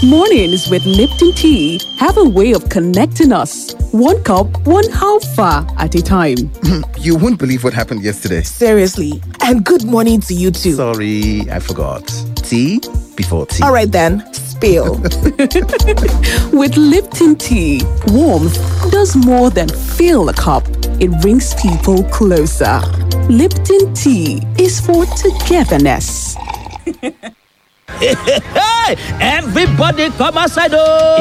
Mornings with Lipton Tea have a way of connecting us. One cup, one half at a time. You won't believe what happened yesterday. Seriously. And good morning to you too. Sorry, I forgot. Tea before tea. All right then, spill. With Lipton Tea, warmth does more than fill a cup. It brings people closer. Lipton Tea is for togetherness. Hey, everybody come outside.